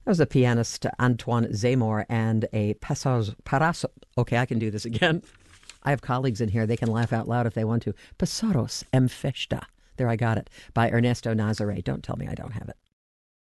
That was the pianist Antoine Zemmour and a Passos Paraso. Okay, I can do this again. I have colleagues in here. They can laugh out loud if they want to. Pasaros em Festa. There, I got it. By Ernesto Nazare. Don't tell me I don't have it.